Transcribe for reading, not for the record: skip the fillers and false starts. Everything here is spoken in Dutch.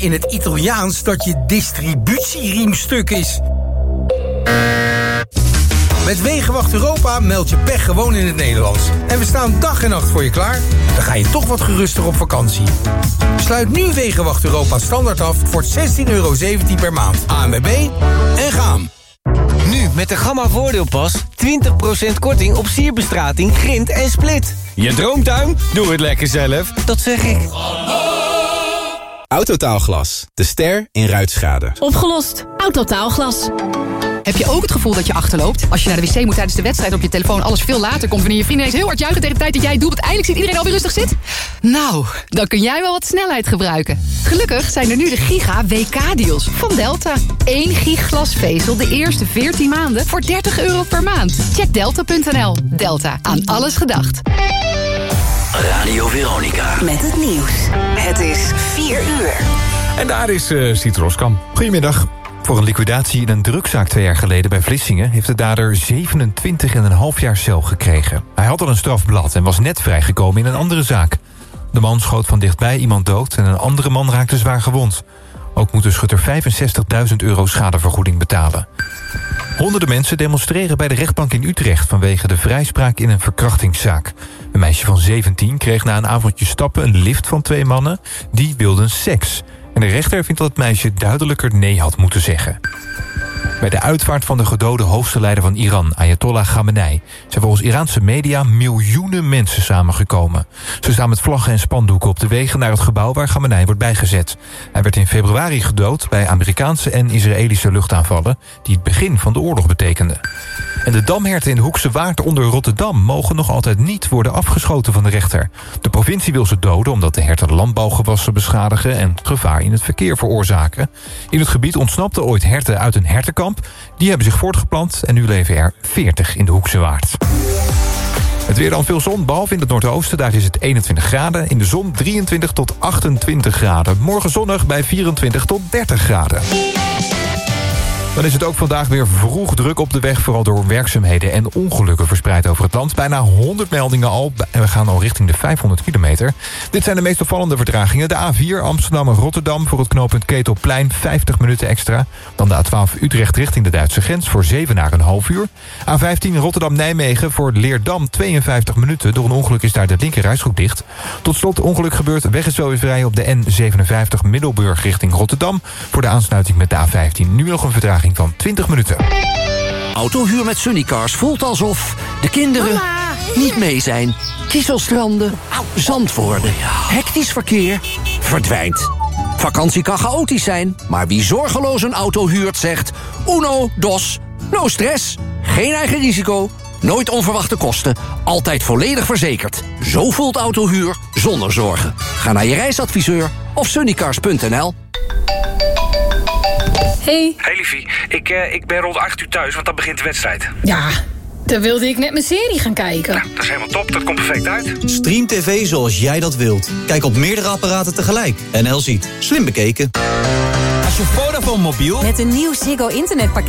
in het Italiaans dat je distributieriem-stuk is. Met Wegenwacht Europa meld je pech gewoon in het Nederlands. En we staan dag en nacht voor je klaar. Dan ga je toch wat geruster op vakantie. Sluit nu Wegenwacht Europa standaard af voor €16,17 per maand. ANWB en gaan. Nu met de Gamma Voordeelpas 20% korting op sierbestrating, grind en split. Je droomtuin? Doe het lekker zelf. Dat zeg ik. Autotaalglas, de ster in ruitschade. Opgelost. Autotaalglas. Heb je ook het gevoel dat je achterloopt? Als je naar de wc moet tijdens de wedstrijd op je telefoon alles veel later komt... wanneer je vrienden ineens heel hard juichen tegen de tijd dat jij het doelpunt... eindelijk ziet iedereen alweer rustig zit? Nou, dan kun jij wel wat snelheid gebruiken. Gelukkig zijn er nu de Giga WK-deals van Delta. 1 gig glasvezel de eerste 14 maanden voor €30 per maand. Check delta.nl. Delta, aan alles gedacht. Radio Veronica. Met het nieuws. Het is 4 uur. En daar is Siet Roskam. Goedemiddag. Voor een liquidatie in een drugszaak 2 jaar geleden bij Vlissingen... heeft de dader 27,5 jaar cel gekregen. Hij had al een strafblad en was net vrijgekomen in een andere zaak. De man schoot van dichtbij iemand dood en een andere man raakte zwaar gewond. Ook moet de schutter €65.000 schadevergoeding betalen. Honderden mensen demonstreren bij de rechtbank in Utrecht... vanwege de vrijspraak in een verkrachtingszaak. Een meisje van 17 kreeg na een avondje stappen een lift van 2 mannen. Die wilden seks. En de rechter vindt dat het meisje duidelijker nee had moeten zeggen. Bij de uitvaart van de gedode hoogste leider van Iran, Ayatollah Khamenei... zijn volgens Iraanse media miljoenen mensen samengekomen. Ze staan met vlaggen en spandoeken op de wegen naar het gebouw waar Khamenei wordt bijgezet. Hij werd in februari gedood bij Amerikaanse en Israëlische luchtaanvallen... die het begin van de oorlog betekenden. En de damherten in de Hoekse Waard onder Rotterdam... mogen nog altijd niet worden afgeschoten van de rechter. De provincie wil ze doden omdat de herten landbouwgewassen beschadigen... en gevaar in het verkeer veroorzaken. In het gebied ontsnapten ooit herten uit een hertenkamp. Die hebben zich voortgeplant en nu leven er 40 in de Hoekse Waard. Het weer dan veel zon, behalve in het noordoosten. Daar is het 21 graden. In de zon 23 tot 28 graden. Morgen zonnig bij 24 tot 30 graden. Dan is het ook vandaag weer vroeg druk op de weg... vooral door werkzaamheden en ongelukken verspreid over het land. Bijna 100 meldingen al en we gaan al richting de 500 kilometer. Dit zijn de meest opvallende vertragingen. De A4 Amsterdam en Rotterdam voor het knooppunt Ketelplein 50 minuten extra. Dan de A12 Utrecht richting de Duitse grens voor 7,5 uur. A15 Rotterdam-Nijmegen voor Leerdam 52 minuten. Door een ongeluk is daar de linkerrijstrook dicht. Tot slot ongeluk gebeurt. Weg is zo weer vrij op de N57 Middelburg richting Rotterdam. Voor de aansluiting met de A15 nu nog een vertraging van 20 minuten. Autohuur met Sunnycars voelt alsof de kinderen niet mee zijn. Kieselstranden, zand worden, hectisch verkeer, verdwijnt. Vakantie kan chaotisch zijn, maar wie zorgeloos een auto huurt zegt... Uno, dos, no stress, geen eigen risico, nooit onverwachte kosten... altijd volledig verzekerd. Zo voelt autohuur zonder zorgen. Ga naar je reisadviseur of sunnycars.nl. Hey. Hey liefie, ik ben rond 8 uur thuis, want dan begint de wedstrijd. Ja, dan wilde ik net mijn serie gaan kijken. Nou, dat is helemaal top, dat komt perfect uit. Stream TV zoals jij dat wilt. Kijk op meerdere apparaten tegelijk. NL ziet. Slim bekeken. Als je Vodafone mobiel... Met een nieuw Ziggo internetpakket